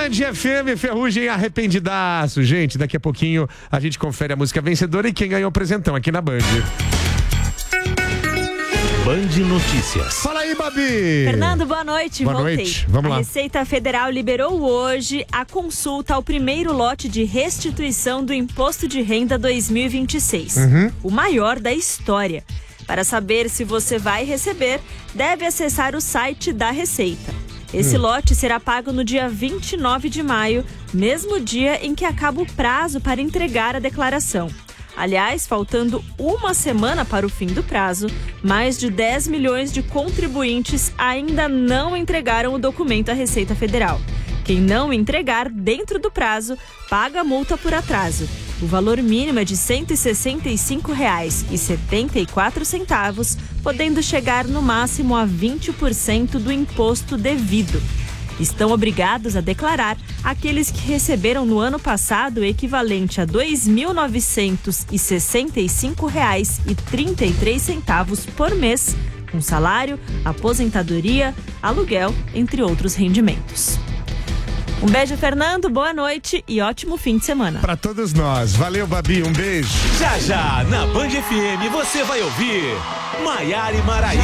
Band FM, Ferrugem Arrependidaço. Gente, daqui a pouquinho a gente confere a música vencedora e quem ganhou o presentão aqui na Band. Band Notícias. Fala aí, Babi! Fernando, boa noite. Boa Voltei. noite. Vamos lá. A Receita Federal liberou hoje a consulta ao primeiro lote de restituição do Imposto de Renda 2026. O maior da história. Para saber se você vai receber, deve acessar o site da Receita. Esse lote será pago no dia 29 de maio, mesmo dia em que acaba o prazo para entregar a declaração. Aliás, faltando uma semana para o fim do prazo, mais de 10 milhões de contribuintes ainda não entregaram o documento à Receita Federal. Quem não entregar dentro do prazo, paga multa por atraso. O valor mínimo é de R$ 165,74, podendo chegar no máximo a 20% do imposto devido. Estão obrigados a declarar aqueles que receberam no ano passado o equivalente a R$ 2.965,33 por mês, com salário, aposentadoria, aluguel, entre outros rendimentos. Um beijo, Fernando, boa noite e ótimo fim de semana. Pra todos nós. Valeu, Babi, um beijo. Já já, na Band FM, você vai ouvir Maiara e Maraíza.